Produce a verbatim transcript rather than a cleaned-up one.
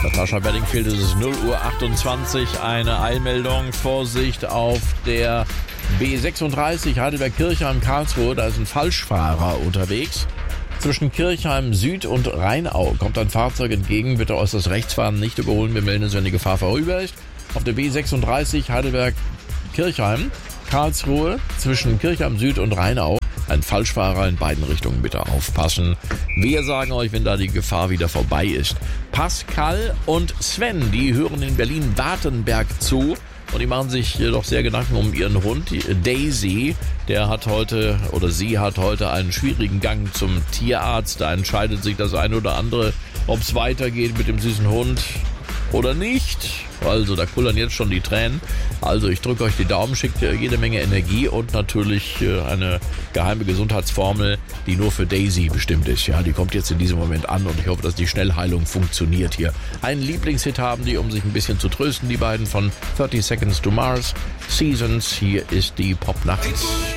Natascha Bedingfield, es ist null Uhr achtundzwanzig, eine Eilmeldung, Vorsicht auf der B sechsunddreißig Heidelberg-Kirchheim-Karlsruhe, da ist ein Falschfahrer unterwegs. Zwischen Kirchheim Süd und Rheinau kommt ein Fahrzeug entgegen, bitte äußerst rechts fahren, nicht überholen, wir melden es, wenn die Gefahr vorüber ist. Auf der B sechsunddreißig Heidelberg-Kirchheim, Karlsruhe, zwischen Kirchheim Süd und Rheinau. Ein Falschfahrer in beiden Richtungen, bitte aufpassen. Wir sagen euch, wenn da die Gefahr wieder vorbei ist. Pascal und Sven, die hören in Berlin-Wartenberg zu und die machen sich doch sehr Gedanken um ihren Hund, Daisy. Der hat heute, oder sie hat heute einen schwierigen Gang zum Tierarzt. Da entscheidet sich das eine oder andere, ob es weitergeht mit dem süßen Hund oder nicht. Also da kullern jetzt schon die Tränen. Also ich drücke euch die Daumen, schickt jede Menge Energie und natürlich eine geheime Gesundheitsformel, die nur für Daisy bestimmt ist. Ja, die kommt jetzt in diesem Moment an und ich hoffe, dass die Schnellheilung funktioniert hier. Einen Lieblingshit haben die, um sich ein bisschen zu trösten, die beiden von thirty Seconds to Mars. Seasons, hier ist die Popnacht.